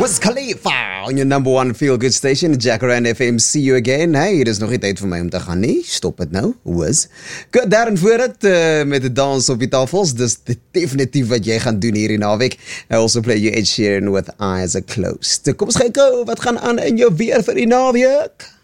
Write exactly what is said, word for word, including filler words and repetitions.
Wiz Khalifa on your number one feel-good station, Jacaranda F M. See you again. Hey, dit is nog nie tyd vir my om te gaan nie. Stop het nou, Wiz. Goed, daarin voor het, uh, met de dans op die tafels. Dis definitief wat jy gaan doen hierdie naweek. I also play you Ed Sheeran with Eyes Are Closed. Kom ons kyk, wat gaan aan in jou weer vir die naweek?